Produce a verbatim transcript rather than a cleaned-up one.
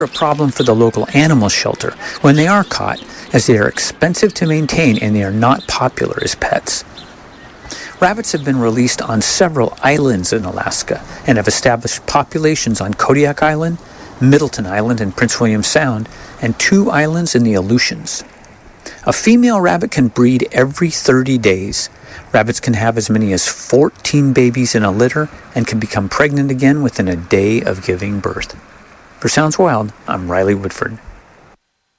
a problem for the local animal shelter when they are caught, as they are expensive to maintain and they are not popular as pets. Rabbits have been released on several islands in Alaska and have established populations on Kodiak Island, Middleton Island in Prince William Sound, and two islands in the Aleutians. A female rabbit can breed every thirty days. Rabbits can have as many as fourteen babies in a litter and can become pregnant again within a day of giving birth. For Sounds Wild, I'm Riley Woodford.